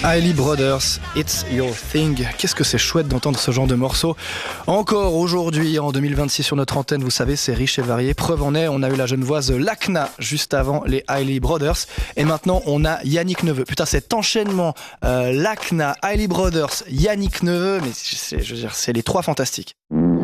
Hailey Brothers, It's Your Thing. Qu'est-ce que c'est chouette d'entendre ce genre de morceau. Encore aujourd'hui, en 2026 sur notre antenne, vous savez, c'est riche et varié. Preuve en est, on a eu la genevoise Lakna juste avant les Hailey Brothers. Et maintenant, on a Yannick Neveu. Putain, cet enchaînement Lakna, Hailey Brothers, Yannick Neveu, mais je veux dire, c'est les trois fantastiques.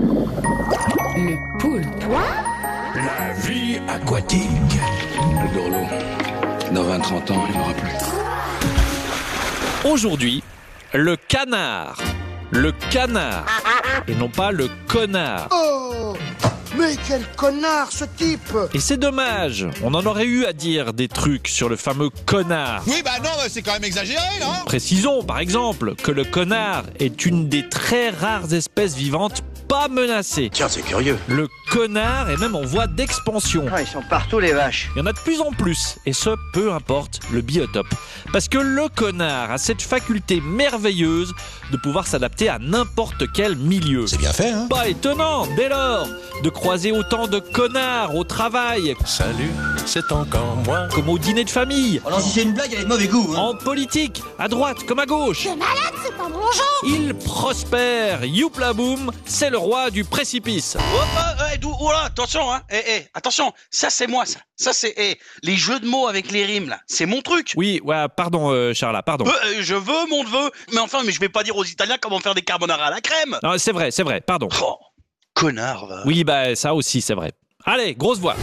Le poulpe. La vie aquatique. Le dorlo. Dans 20-30 ans, il n'y en aura plus. Aujourd'hui, le canard. Le canard. Et non pas le connard. Oh, mais quel connard ce type! Et c'est dommage. On en aurait eu à dire des trucs sur le fameux connard. Oui, bah non, c'est quand même exagéré, non? Précisons, par exemple, que le connard est une des très rares espèces vivantes pas menacées. Tiens, c'est curieux. Le connard est même en voie d'expansion. Ah, ils sont partout les vaches. Il y en a de plus en plus, et ce, peu importe le biotope. Parce que le connard a cette faculté merveilleuse de pouvoir s'adapter à n'importe quel milieu. C'est bien fait, hein? Pas étonnant, dès lors, de croiser autant de connards au travail, Salut, c'est encore moi. comme au dîner de famille, Alors si c'est une blague, elle est de mauvais goût, hein. en politique, à droite comme à gauche. T'es malade, c'est pas mon genre. Il prospère, youpla boum, c'est le roi du précipice. Oh là, attention, hein. Attention, ça c'est moi, ça. Ça c'est les jeux de mots avec les rimes là. C'est mon truc. Oui, ouais, pardon, Charla, pardon. Je veux mon neveu, mais je vais pas dire aux Italiens comment faire des carbonara à la crème. Non, c'est vrai, pardon. Oh, connard, va. Oui, bah ça aussi, c'est vrai. Allez, grosse voix.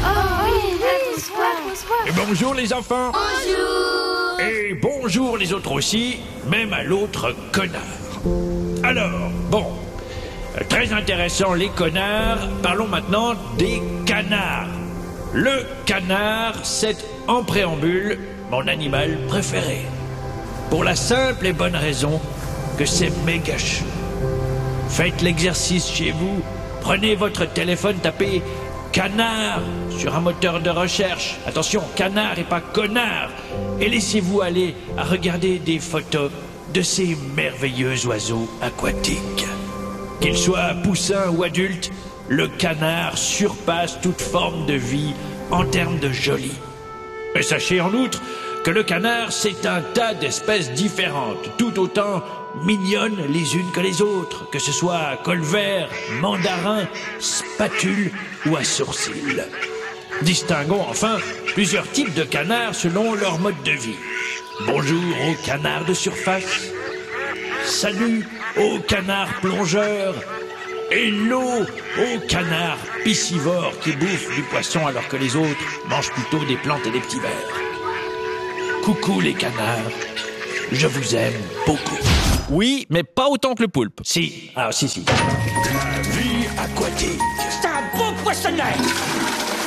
Et bonjour les enfants. Bonjour. Et bonjour les autres aussi, même à l'autre connard. Alors, bon, très intéressant les connards, parlons maintenant des canards. Le canard, c'est en préambule mon animal préféré. Pour la simple et bonne raison que c'est méga chou. Faites l'exercice chez vous, prenez votre téléphone, tapez canard sur un moteur de recherche. Attention, canard et pas connard. Et laissez-vous aller à regarder des photos de ces merveilleux oiseaux aquatiques. Qu'ils soient poussins ou adultes, le canard surpasse toute forme de vie en termes de joli. Et sachez en outre que le canard, c'est un tas d'espèces différentes, tout autant mignonnes les unes que les autres, que ce soit à col vert, mandarin, spatule ou à sourcils. Distinguons enfin plusieurs types de canards selon leur mode de vie. Bonjour aux canards de surface. Salut aux canards plongeurs. Hello aux canards piscivores qui bouffent du poisson alors que les autres mangent plutôt des plantes et des petits vers. Coucou les canards, je vous aime beaucoup. Oui, mais pas autant que le poulpe. Si, alors si. La vie aquatique. C'est un beau poissonnet!